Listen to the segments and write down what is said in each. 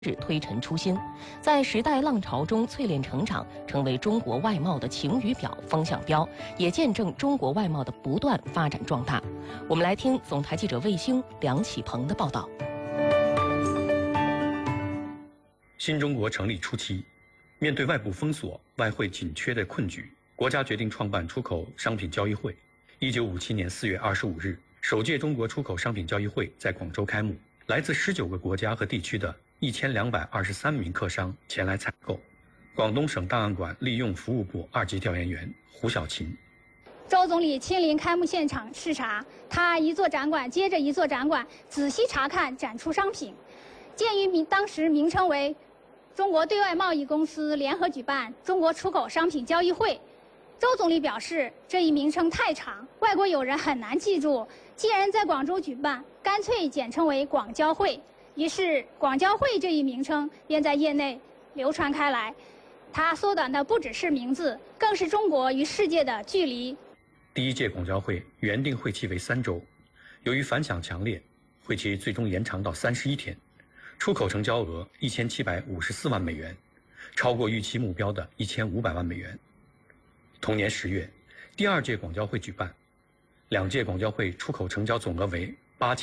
是推陈出新，在时代浪潮中淬炼成长，成为中国外贸的晴雨表、风向标，也见证中国外贸的不断发展壮大。我们来听总台记者卫星、梁启鹏的报道。 新中国成立初期，面对外部封锁、外汇紧缺的困局，国家决定创办出口商品交易会。1957年4月25日，首届中国出口商品交易会在广州开幕，来自19个国家和地区的1223名客商前来采购。广东省档案馆利用服务部2级调研员胡小琴。 周总理亲临开幕现场视察，他一座展馆接着一座展馆，仔细查看展出商品。鉴于当时名称为中国对外贸易公司联合举办中国出口商品交易会，周总理表示，这一名称太长，外国友人很难记住。既然在广州举办，干脆简称为广交会。于是，广交会这一名称便在业内流传开来。它缩短的不只是名字，更是中国与世界的距离。 第一届广交会原定会期为3周，由于反响强烈，会期最终延长到31天，出口成交额1754万美元，超过预期目标的1500万美元。同年10月，第2届广交会举办，2届广交会出口成交总额为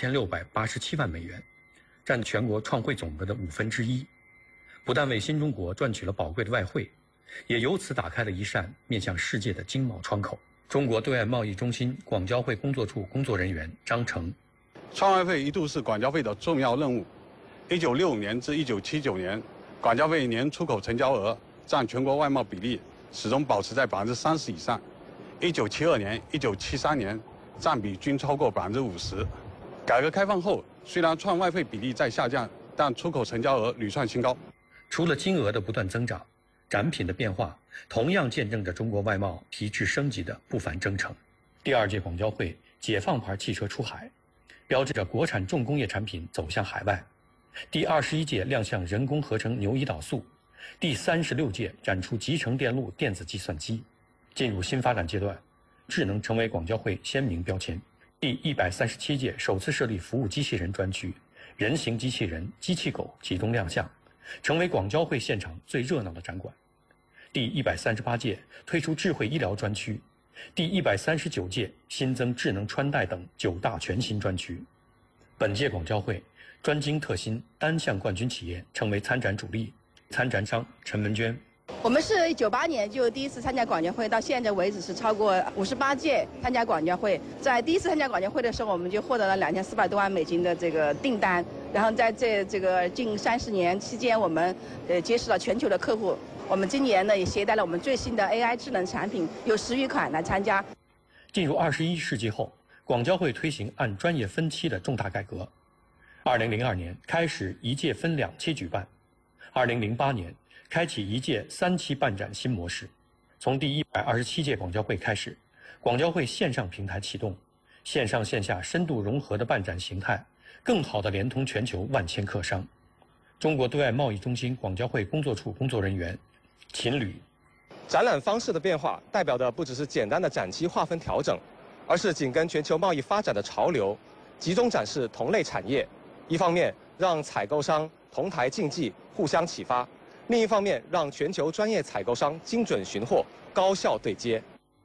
8687万美元，占全国创汇总额的1/5，不但为新中国赚取了宝贵的外汇，也由此打开了一扇面向世界的经贸窗口。中国对外贸易中心广交会工作处工作人员张成。 创外汇一度是广交会的重要任务。1965年至1979年，广交会年出口成交额占全国外贸比例始终保持在30%以上。1972年、1973年占比均超过50%。改革开放后，虽然创外汇比例在下降，但出口成交额屡创新高。 除了金额的不断增长，展品的变化同样见证着中国外贸提质升级的不凡征程。第2届广交会解放牌汽车出海，标志着国产重工业产品走向海外。第21届亮相人工合成牛胰岛素，第36届展出集成电路电子计算机。进入新发展阶段，智能成为广交会鲜明标签。第137届首次设立服务机器人专区，人形机器人、机器狗集中亮相，成为广交会现场最热闹的展馆。第138届推出智慧医疗专区，第139届新增智能穿戴等9大全新专区。本届广交会专精特新，单项冠军企业成为参展主力。参展商陈文娟。 我们是98年就第一次参加广交会，到现在为止是超过58届参加广交会。在第一次参加广交会的时候，我们就获得了2400多万美金的这个订单。然后在这个近30年期间，我们结识了全球的客户。我们今年呢也携带了我们最新的 AI 智能产品，有10余款来参加。 进入21世纪后，广交会推行按专业分期的重大改革。2002年开始1届分2期举办，2008年开启1届3期办展新模式。从第127届广交会开始，广交会线上平台启动，线上线下深度融合的办展形态，更好地连通全球万千客商。中国对外贸易中心广交会工作处工作人员秦吕。 展览方式的变化，代表的不只是简单的展期划分调整，而是紧跟全球贸易发展的潮流，集中展示同类产业。一方面让采购商同台竞技，互相启发；另一方面让全球专业采购商精准寻货，高效对接。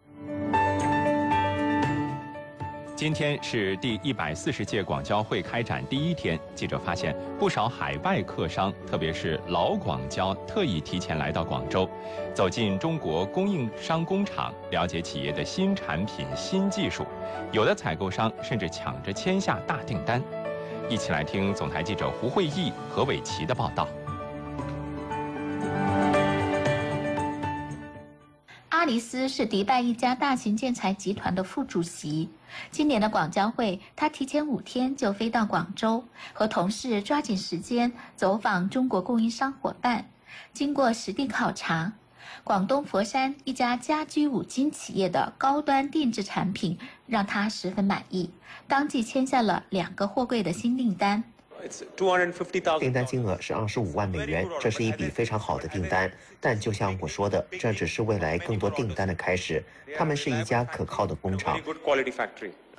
今天是第140届广交会开展第1天，记者发现不少海外客商，特别是老广交，特意提前来到广州，走进中国供应商工厂，了解企业的新产品、新技术。有的采购商甚至抢着签下大订单。一起来听总台记者胡慧毅、何伟奇的报道。 阿里斯是迪拜一家大型建材集团的副主席。今年的广交会，他提前5天就飞到广州，和同事抓紧时间走访中国供应商伙伴。经过实地考察，广东佛山一家家居5金企业的高端定制产品让他十分满意，当即签下了2个货柜的新订单。 订单金额是25万美元，这是一笔非常好的订单。但就像我说的，这只是未来更多订单的开始。他们是一家可靠的工厂。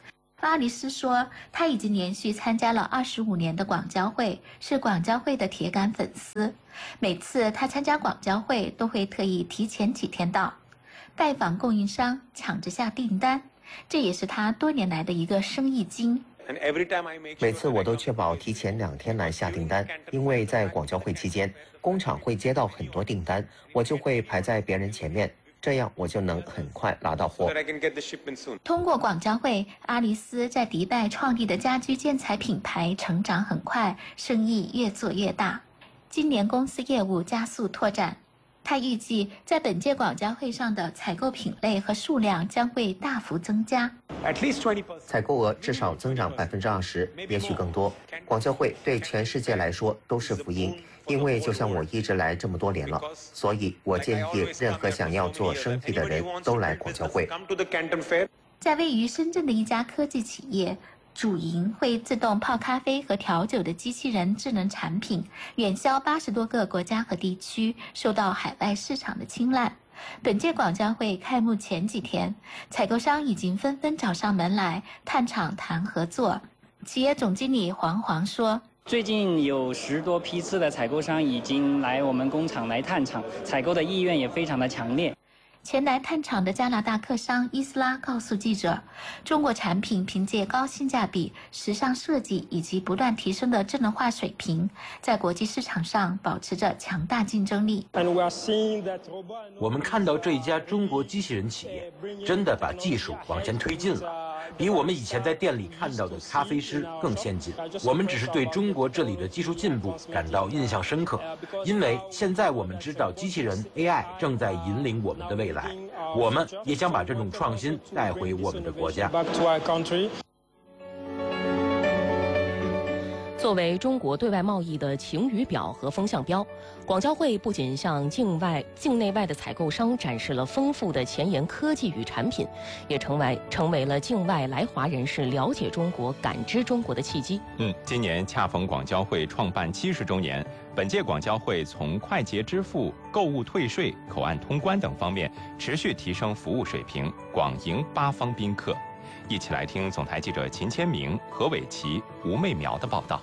阿丽丝说，她已经连续参加了25年的广交会，是广交会的铁杆粉丝。每次她参加广交会，都会特意提前几天到，拜访供应商，抢着下订单。这也是她多年来的一个生意经。 每次我都确保提前2天来下订单，因为在广交会期间，工厂会接到很多订单，我就会排在别人前面。这样我就能很快拿到货。 通过广交会，阿丽丝在迪拜创立的家居建材品牌成长很快，生意越做越大。今年公司业务加速拓展，他预计在本届广交会上的采购品类和数量将会大幅增加。 采购额至少增长20%，也许更多。广交会对全世界来说都是福音。因为就像我一直来这么多年了，所以我建议任何想要做生意的人都来广交会。 在位于深圳的一家科技企业，主营会自动泡咖啡和调酒的机器人智能产品，远销80多个国家和地区，受到海外市场的青睐。本届广交会开幕前几天，采购商已经纷纷找上门来探厂谈合作。企业总经理黄说， 最近有10多批次的采购商已经来我们工厂来探厂，采购的意愿也非常的强烈。 前来探厂的加拿大客商伊斯拉告诉记者，中国产品凭借高性价比、时尚设计以及不断提升的智能化水平，在国际市场上保持着强大竞争力。 我们看到这一家中国机器人企业真的把技术往前推进了，比我们以前在店里看到的咖啡师更先进。我们只是对中国这里的技术进步感到印象深刻，因为现在我们知道机器人 AI 正在引领我们的未来，我们也想把这种创新带回我们的国家。 作为中国对外贸易的晴雨表和风向标，广交会不仅向境内外的采购商展示了丰富的前沿科技与产品，也成为了境外来华人士了解中国、感知中国的契机。 今年恰逢广交会创办70周年，本届广交会从快捷支付、购物退税、口岸通关等方面持续提升服务水平，广迎8方宾客。一起来听总台记者秦千明、何伟奇、吴媚苗的报道。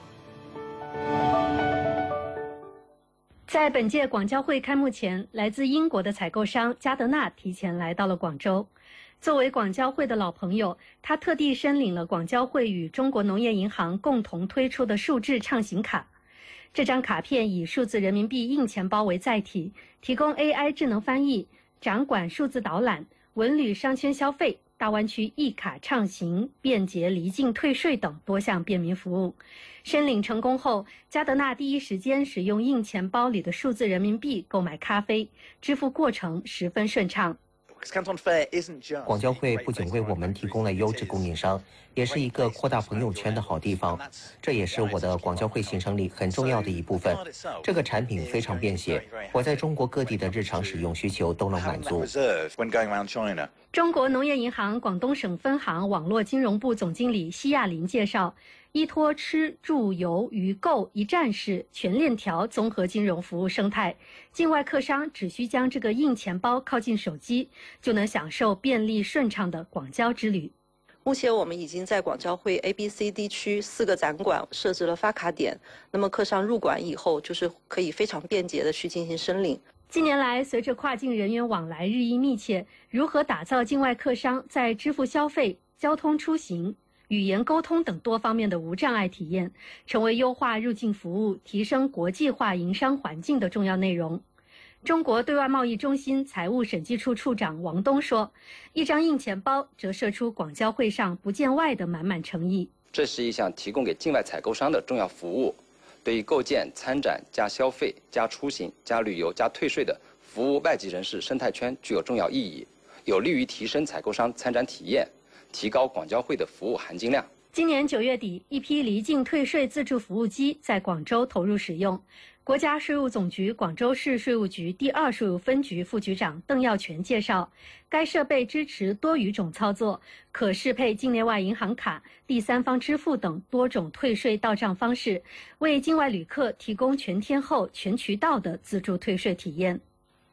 在本届广交会开幕前，来自英国的采购商加德纳提前来到了广州。作为广交会的老朋友，他特地申领了广交会与中国农业银行共同推出的数字畅行卡。这张卡片以数字人民币硬钱包为载体，提供 AI 智能翻译、掌管数字导览、文旅商圈消费、大湾区一卡畅行、便捷离境退税等多项便民服务。申领成功后，加德纳第一时间使用硬钱包里的数字人民币购买咖啡，支付过程十分顺畅。 广交会不仅为我们提供了优质供应商，也是一个扩大朋友圈的好地方。这也是我的广交会行程里很重要的一部分。这个产品非常便携，我在中国各地的日常使用需求都能满足。 中国农业银行广东省分行网络金融部总经理奚亚林介绍，依托吃住游娱购一站式全链条综合金融服务生态，境外客商只需将这个硬钱包靠近手机，就能享受便利顺畅的广交之旅。 目前我们已经在广交会 A、B、C 地区4个展馆设置了发卡点，那么客商入馆以后，就是可以非常便捷的去进行申领。 近年来，随着跨境人员往来日益密切，如何打造境外客商在支付消费、交通出行、语言沟通等多方面的无障碍体验，成为优化入境服务、提升国际化营商环境的重要内容。中国对外贸易中心财务审计处处长王东说，一张硬钱包折射出广交会上不见外的满满诚意。 这是一项提供给境外采购商的重要服务，对于构建参展加消费加出行加旅游加退税的服务外籍人士生态圈具有重要意义，有利于提升采购商参展体验，提高广交会的服务含金量。 今年9月底，一批离境退税自助服务机在广州投入使用。国家税务总局广州市税务局第2税务分局副局长邓耀全介绍，该设备支持多语种操作，可适配境内外银行卡、第三方支付等多种退税到账方式，为境外旅客提供全天候、全渠道的自助退税体验。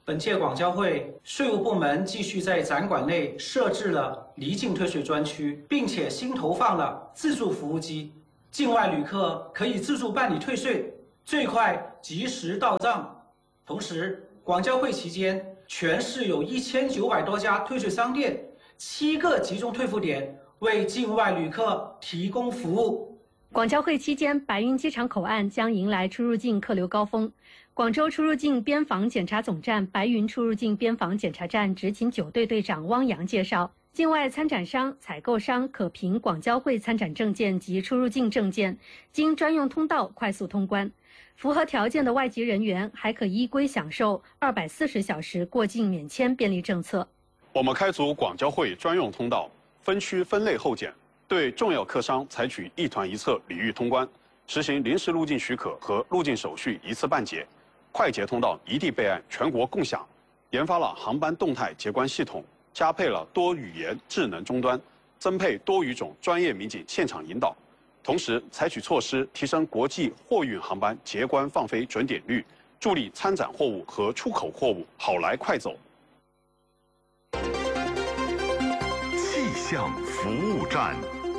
本届广交会税务部门继续在展馆内设置了离境退税专区，并且新投放了自助服务机，境外旅客可以自助办理退税，最快及时到账。同时，广交会期间，全市有1900多家退税商店，7个集中退付点，为境外旅客提供服务。 广交会期间，白云机场口岸将迎来出入境客流高峰。广州出入境边防检查总站白云出入境边防检查站执勤9队队长汪洋介绍，境外参展商、采购商可凭广交会参展证件及出入境证件，经专用通道快速通关。符合条件的外籍人员还可依规享受240小时过境免签便利政策。 我们开足广交会专用通道，分区分类候检，对重要客商采取一团一策礼遇通关，实行临时入境许可和入境手续一次办结，快捷通道一地备案，全国共享。研发了航班动态结关系统，加配了多语言智能终端，增配多语种专业民警现场引导。同时，采取措施提升国际货运航班结关放飞准点率，助力参展货物和出口货物好来快走。 气象服务站。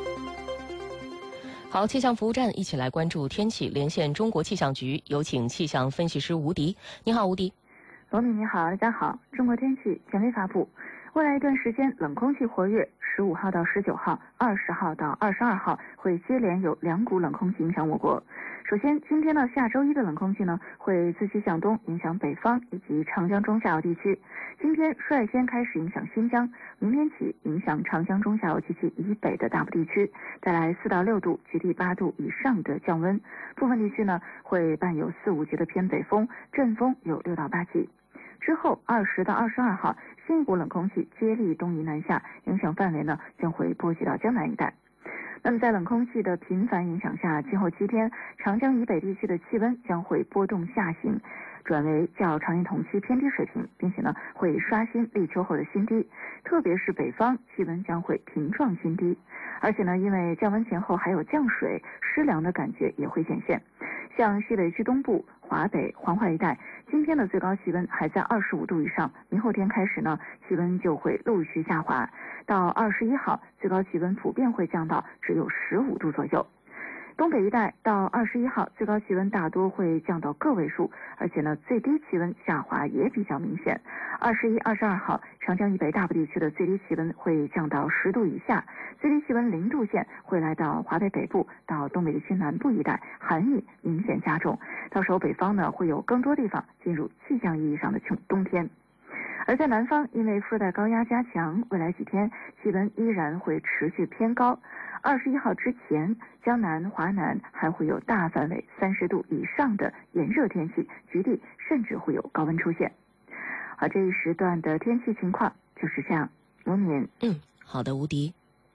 好，气象服务站一起来关注天气，连线中国气象局，有请气象分析师吴迪。你好，吴迪。 罗敏，你好，大家好。中国天气权威发布，未来一段时间冷空气活跃，15号到19号、20号到22号会接连有2股冷空气影响我国。首先，今天到下周一的冷空气呢，会自西向东影响北方以及长江中下游地区。今天率先开始影响新疆，明天起影响长江中下游及其以北的大部地区，带来4到6度，局地8度以上的降温。部分地区呢会伴有4、5级的偏北风，阵风有6到8级。之后20到22号，新一股冷空气接力东移南下，影响范围呢将会波及到江南一带。那么在冷空气的频繁影响下，今后7天，长江以北地区的气温将会波动下行，转为较常年同期偏低水平，并且呢会刷新立秋后的新低，特别是北方气温将会频创新低，而且呢因为降温前后还有降水，湿凉的感觉也会显现。像西北区东部、华北、黄淮一带，今天的最高气温还在25度以上，明后天开始呢，气温就会陆续下滑，到21号，最高气温普遍会降到只有15度左右。东北一带到21号，最高气温大多会降到个位数，而且呢，最低气温下滑也比较明显。21、22号，长江以北大部地区的最低气温会降到10度以下，最低气温0度线会来到华北北部到东北地区南部一带，寒意明显加重。到时候北方呢，会有更多地方进入气象意义上的冬天。而在南方，因为副热带高压加强，未来几天气温依然会持续偏高。21号之前，江南、华南还会有大范围30度以上的炎热天气，局地甚至会有高温出现。而这一时段的天气情况就是这样。罗敏， 好的，吴迪。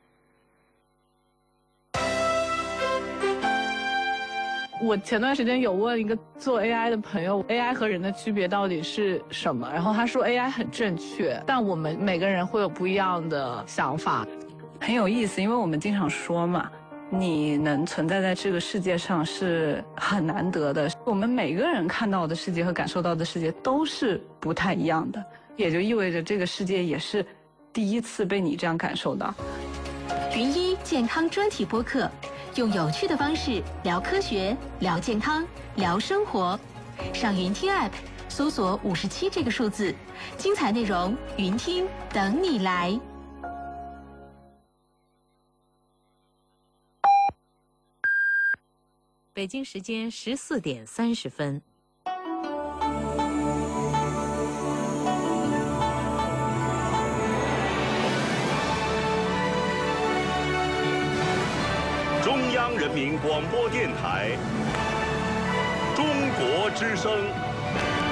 我前段时间有问一个做 AI 的朋友 ，AI 和人的区别到底是什么？然后他说 AI 很正确，但我们每个人会有不一样的想法。很有意思，因为我们经常说嘛，你能存在在这个世界上是很难得的。我们每个人看到的世界和感受到的世界都是不太一样的，也就意味着这个世界也是第一次被你这样感受到。 云一健康专题播客，用有趣的方式聊科学、聊健康、聊生活。上云听 App 搜索57这个数字，精彩内容云听等你来。 北京时间14点30分。 中央人民广播电台，中国之声。